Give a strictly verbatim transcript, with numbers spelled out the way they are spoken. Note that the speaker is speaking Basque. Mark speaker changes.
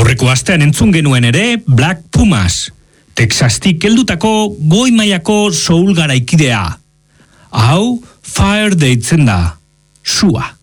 Speaker 1: Aurreko astean entzun genuen ere Black Pumas, Texastik heldutako goi mailako soul garaikidea. Hau Fire deitzen da, sua.